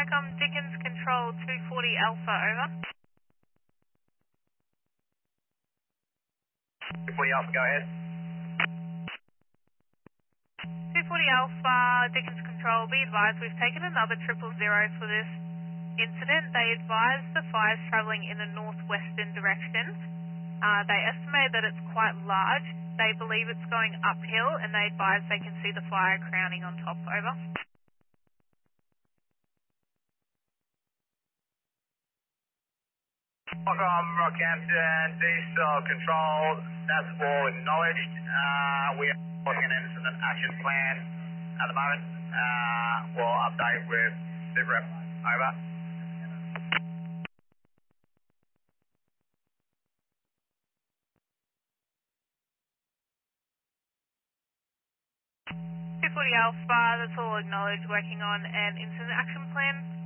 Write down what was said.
Dickens Control 240 Alpha, over. 240 Alpha, go ahead. 240 Alpha, Dickens Control, be advised we've taken another 000 for this incident. They advise the fire's travelling in a northwestern direction. They estimate that it's quite large. They believe it's going uphill, and they advise they can see the fire crowning on top, over. Welcome, Rockhampton, Diesel Control, that's all acknowledged. We are working an incident action plan at the moment. We'll update with SIVREP, over. 240 Alpha, that's all acknowledged, working on an incident action plan.